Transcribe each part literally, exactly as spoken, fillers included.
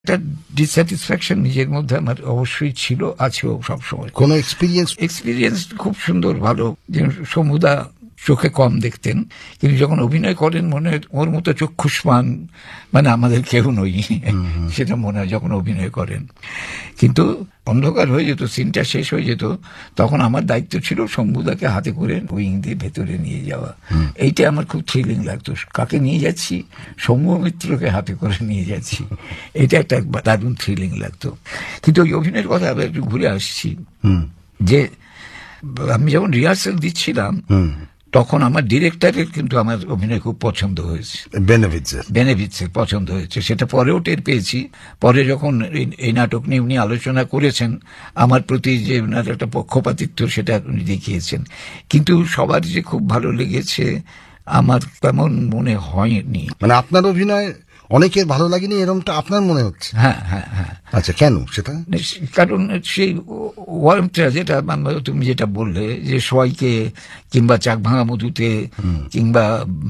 একটা ডিসস্যাটিসফ্যাকশন নিজের মধ্যে আমার অবশ্যই ছিল, আছেও সবসময়। কোনো এক্সপিরিয়েন্স? এক্সপিরিয়েন্স খুব সুন্দর, ভালো। যে সমুদা চোখে কম দেখতেন, কিন্তু যখন অভিনয় করেন মনে হয় ওর মতো চক্ষুষ্মান মানে আমাদের কেউ নই, সেটা মনে হয় যখন অভিনয় করেন। কিন্তু অন্ধকার হয়ে যেত, সিনটা শেষ হয়ে যেত, তখন আমার দায়িত্ব ছিল শম্ভুদাকে হাতে করে উইং দিয়ে ভেতরে নিয়ে যাওয়া। এইটা আমার খুব থ্রিলিং লাগতো। কাকে নিয়ে যাচ্ছি? শম্ভু মিত্রকে হাতে করে নিয়ে যাচ্ছি। এটা একটা দারুণ থ্রিলিং লাগতো। কিন্তু ওই অভিনয়ের কথা আবার একটু ঘুরে আসছি, যে আমি যখন রিহার্সাল দিচ্ছিলাম তখন আমার ডিরেক্টরের কিন্তু আমার অভিনয় খুব পছন্দ হয়েছে, বেনেভিটসের বেনেভিটসের পছন্দ হয়েছে। সেটা পরেও টের পেয়েছি। পরে যখন এই নাটক নিয়ে উনি আলোচনা করেছেন, আমার প্রতি যে ওনার একটা পক্ষপাতিত্ব সেটা উনি দেখিয়েছেন। কিন্তু সবার যে খুব ভালো লেগেছে আমার তেমন মনে হয়নি। মানে আপনার অভিনয় অনেকের ভালো লাগেনি এরকমটা আপনার মনে হচ্ছে? হ্যাঁ হ্যাঁ হ্যাঁ। আচ্ছা, কেন সেটা? কারণ সেই ওয়ার্মটা, যেটা তুমি যেটা বললে, যে সবাইকে কিংবা চাক ভাঙা মধুতে কিংবা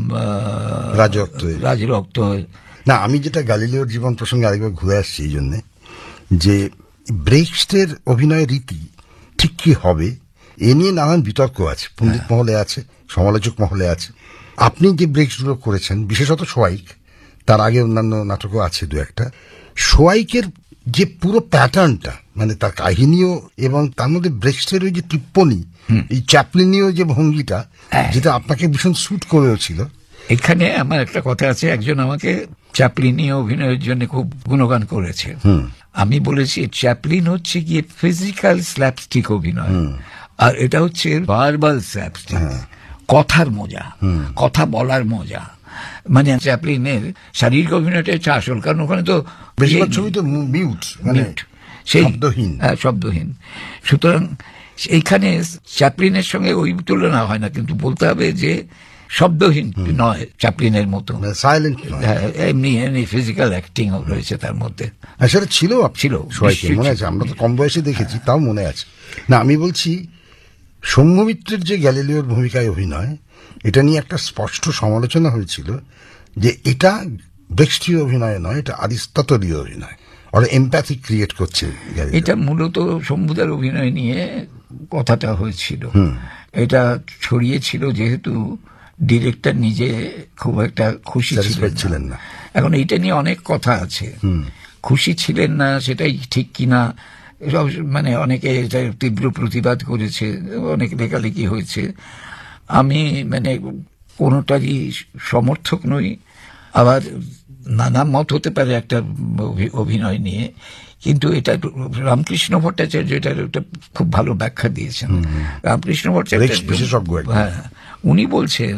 রাজরক্ত রাজরক্ত না, আমি যেটা গালিলিওর জীবন প্রসঙ্গে আরেকবার ঘুরে আসছি এই জন্যে, যে ব্রেক্সটের অভিনয় রীতি ঠিক কি হবে এ নিয়ে নানান বিতর্ক আছে, পণ্ডিত মহলে আছে, সমালোচক মহলে আছে। আপনি যে ব্রেক্সগুলো করেছেন, বিশেষত সোয়াইক, তার আগে অন্যান্য নাটকও আছে দু একটা, সোয়াইকের যে পুরো প্যাটার্নটা, মানে তার কাহিনীও এবং তার মধ্যে ব্রেক্সটের ওই যে টিপ্পনি, এই চ্যাপলিনীয় যে ভঙ্গিটা, যেটা আপনাকে ভীষণ স্যুট করেছিল। এখানে আমার একটা কথা আছে, একজন আমাকে চ্যাপলিনী অভিনয়ের জন্য খুব গুণগান করেছে। আমি বলেছি চ্যাপলিন হচ্ছে গিয়ে ফিজিক্যাল স্ল্যাপস্টিক অভিনয়, আর এটা হচ্ছে ভার্বাল স্ল্যাপস্টিক, কথার মজা, কথা বলার মজা। মানে চ্যাপলিনের শারীরিক অভিনয়টা হচ্ছে আসল, কারণ ওখানে তো বেশিরভাগ ছবি তো মিউট, মানে সেই শব্দহীন। হ্যাঁ, শব্দহীন। সুতরাং এইখানে চ্যাপলিনের সঙ্গে ওই তুলনা হয় না, কিন্তু বলতে হবে যে শব্দহীন নয় চ্যাপলিনের মতো, সাইলেন্ট, এমনি এমনি ফিজিক্যাল অ্যাক্টিং রয়েছে তার মধ্যে। সেটা ছিল ছিল মনে আছে, আমরা তো কম বয়সে দেখেছি, তাও মনে আছে। না, আমি বলছি শম্ভু মিত্রের যে গ্যালিলিওর ভূমিকায় অভিনয়, এটা নিয়ে একটা স্পষ্ট সমালোচনা হয়েছিল যে এটা ব্রেক্সটীয় অভিনয় নয়, এটা আরিস্টটলীয় অভিনয়, আর এমপ্যাথি ক্রিয়েট করছে। এটা মূলত শম্ভুদার অভিনয় নিয়ে কথাটা হয়েছিল। এটা ছড়িয়েছিল যেহেতু ডিরেক্টর নিজে খুব একটা খুশি ছিলেন না। এখন এইটা নিয়ে অনেক কথা আছে, খুশি ছিলেন না সেটাই ঠিক কিনা, সব মানে অনেকে এটা তীব্র প্রতিবাদ করেছে, অনেক লেখালেখি হয়েছে। আমি মানে কোনোটারই সমর্থক নই, আবার নানা মত হতে পারে একটা অভিনয় নিয়ে। কিন্তু এটা রামকৃষ্ণ ভট্টাচার্য এটার একটা খুব ভালো ব্যাখ্যা দিয়েছেন। রামকৃষ্ণ ভট্টাচার্য বিশেষজ্ঞ, হ্যাঁ, উনি বলছেন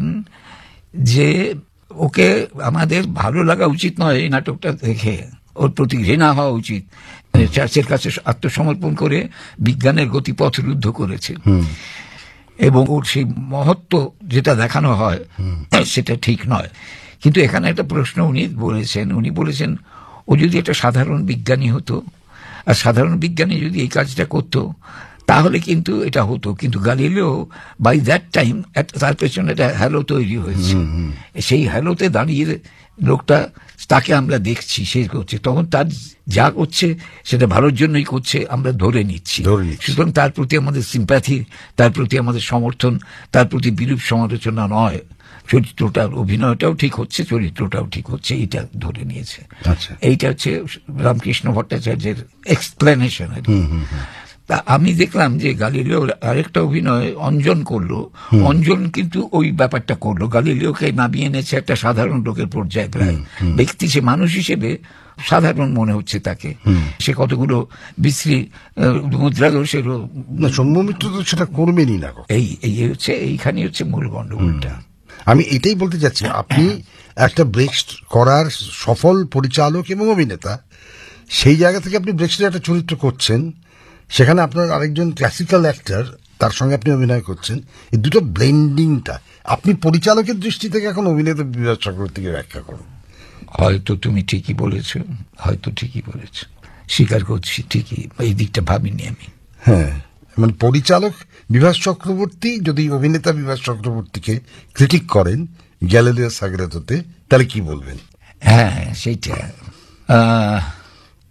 যে ওকে আমাদের ভালো লাগা উচিত নয় এই নাটকটা দেখে, ওর প্রতি ঘৃণা হওয়া উচিত। চার্চের কাছে আত্মসমর্পণ করে বিজ্ঞানের গতিপথ রুদ্ধ করেছে, এবং ওর সেই মহত্ব যেটা দেখানো হয় সেটা ঠিক নয়। কিন্তু এখানে একটা প্রশ্ন উনি বলেছেন, উনি বলেছেন ও যদি একটা সাধারণ বিজ্ঞানী হতো, আর সাধারণ বিজ্ঞানী যদি এই কাজটা করতো তাহলে কিন্তু এটা হতো। কিন্তু গালিলিও বাই দ্যাট টাইম তার পেছনে একটা হ্যালো তৈরি হয়েছে, সেই হ্যালোতে দাঁড়িয়ে লোকটা, তাকে আমরা দেখছি সে করছে, তখন তার যা করছে সেটা ভালোর জন্যই করছে আমরা ধরে নিচ্ছি। সুতরাং তার প্রতি আমাদের সিম্প্যাথি, তার প্রতি আমাদের সমর্থন, তার প্রতি বিরূপ সমালোচনা নয়। চরিত্রটার অভিনয়টাও ঠিক হচ্ছে, চরিত্রটাও ঠিক হচ্ছে, এইটা ধরে নিয়েছে। এইটা হচ্ছে রামকৃষ্ণ ভট্টাচার্যের এক্সপ্লেনেশন। তা আমি দেখলাম যে গালিলিওর আরেকটা অভিনয় অঞ্জন করলো, অঞ্জন কিন্তু ওই ব্যাপারটা করলো, গালিলিওকে নামিয়ে এনেছে একটা সাধারণ লোকের পর্যায়ে, প্রায় ব্যক্তি, সে মানুষ হিসেবে সাধারণ মনে হচ্ছে তাকে। সে কতগুলো বিশ্রী মুদ্রা দোষের, শম্ভু মিত্র তো সেটা করবেনই না। এই এই হচ্ছে এইখানে হচ্ছে মূল গন্ডগোলটা। আমি এটাই বলতে চাচ্ছি, আপনি একটা ব্রেক্স করার সফল পরিচালক এবং অভিনেতা, সেই জায়গা থেকে আপনি ব্রেক্সের একটা চরিত্র করছেন, সেখানে আপনার আরেকজন ক্লাসিক্যাল অ্যাক্টর, তার সঙ্গে আপনি অভিনয় করছেন, এই দুটো ব্লেন্ডিংটা আপনি পরিচালকের দৃষ্টি থেকে এখন অভিনেতা বিভাস চক্রবর্তীকে ব্যাখ্যা করুন। হয়তো তুমি ঠিকই বলেছ, হয়তো ঠিকই বলেছ, স্বীকার করছি, ঠিকই, এই দিকটা ভাবিনি আমি। হ্যাঁ, মানে পরিচালক বিভাস চক্রবর্তী যদি অভিনেতা বিভাস চক্রবর্তীকে ক্রিটিক করেন গ্যালিলিও সাগ্রেদোতে, তাহলে কি বলবেন? হ্যাঁ, সেইটা